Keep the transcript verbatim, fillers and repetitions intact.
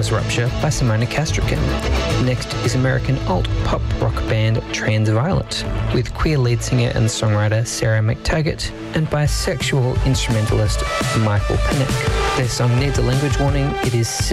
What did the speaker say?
Was Rupture by Simona Castrichan. Next is American alt-pop rock band Transviolent, with queer lead singer and songwriter Sarah McTaggart and bisexual instrumentalist Michael Panek. Their song needs a language warning. It is